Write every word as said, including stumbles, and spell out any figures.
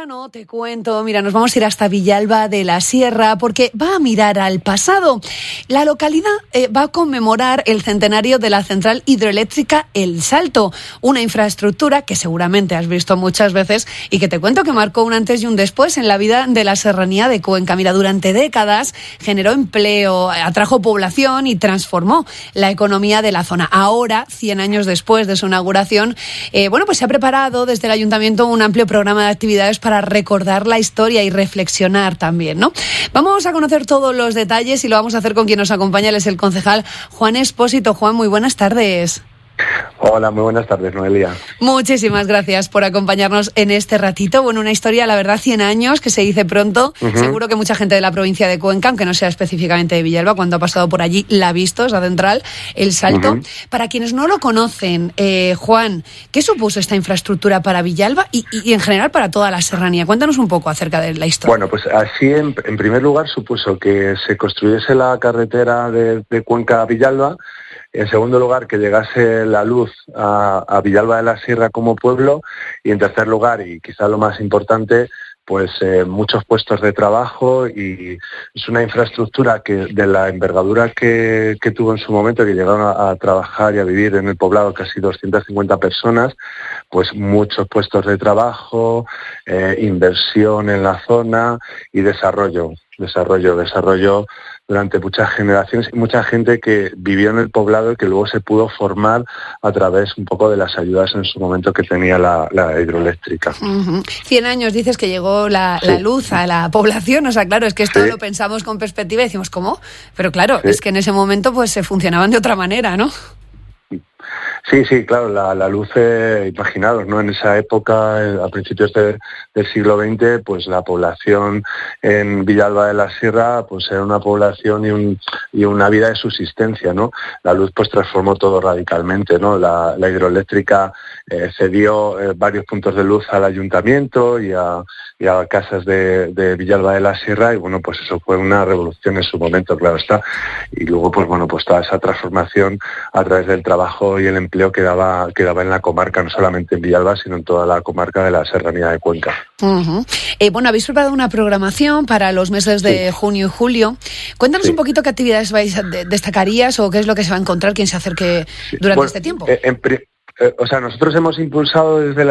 verano, te cuento, mira, nos vamos a ir hasta Villalba de la Sierra porque va a mirar al pasado. La localidad eh, va a conmemorar el centenario de la central hidroeléctrica El Salto, una infraestructura que seguramente has visto muchas veces y que te cuento que marcó un antes y un después en la vida de la serranía de Cuenca. Mira, durante décadas generó empleo, atrajo población y transformó la economía de la zona. Ahora, cien años después de su inauguración, eh, bueno, pues se ha preparado desde el ayuntamiento un amplio programa de actividades para recordar la historia y reflexionar también, ¿no? Vamos a conocer todos los detalles y lo vamos a hacer con quien nos acompaña, él es el concejal Juan Espósito. Juan, muy buenas tardes. Hola, muy buenas tardes, Noelia. Muchísimas gracias por acompañarnos en este ratito. Bueno, una historia, la verdad, cien años, que se dice pronto. Uh-huh. Seguro que mucha gente de la provincia de Cuenca, aunque no sea específicamente de Villalba, cuando ha pasado por allí, la ha visto, esa central, El Salto. Uh-huh. Para quienes no lo conocen, eh, Juan, ¿qué supuso esta infraestructura para Villalba y, y, y en general para toda la serranía? Cuéntanos un poco acerca de la historia. Bueno, pues así, en, en primer lugar, supuso que se construyese la carretera de, de Cuenca a Villalba. En segundo lugar, que llegase la luz a, a Villalba de la Sierra como pueblo. Y en tercer lugar, y quizá lo más importante, pues eh, muchos puestos de trabajo, y es una infraestructura que de la envergadura que, que tuvo en su momento, que llegaron a, a trabajar y a vivir en el poblado casi doscientas cincuenta personas, pues muchos puestos de trabajo, eh, inversión en la zona y desarrollo, desarrollo, desarrollo durante muchas generaciones y mucha gente que vivió en el poblado y que luego se pudo formar a través un poco de las ayudas en su momento que tenía la, la hidroeléctrica. Uh-huh. Cien años dices que llegó la, sí. la luz a la población, o sea, claro, es que esto sí. lo pensamos con perspectiva y decimos, ¿cómo? Pero claro, sí. es que en ese momento pues se funcionaban de otra manera, ¿no? Sí, sí, claro, la, la luz, eh, imaginaros, ¿no? En esa época, eh, a principios de, del siglo veinte, pues la población en Villalba de la Sierra, pues era una población y, un, y una vida de subsistencia, ¿no? La luz, pues transformó todo radicalmente, ¿no? La, la hidroeléctrica eh, cedió eh, varios puntos de luz al ayuntamiento y a, y a casas de, de Villalba de la Sierra, y bueno, pues eso fue una revolución en su momento, claro está. Y luego, pues bueno, pues toda esa transformación a través del trabajo y el empleo que daba, que daba en la comarca, no solamente en Villalba, sino en toda la comarca de la serranía de Cuenca. Uh-huh. Eh, bueno, habéis preparado una programación para los meses de sí. junio y julio. Cuéntanos sí. un poquito qué actividades vais a de- destacarías o qué es lo que se va a encontrar quien se acerque durante bueno, este tiempo. Eh, en pri- eh, o sea, nosotros hemos impulsado desde la